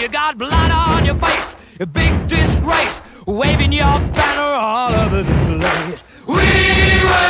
You got blood on your face, a big disgrace, waving your banner all over the place. We were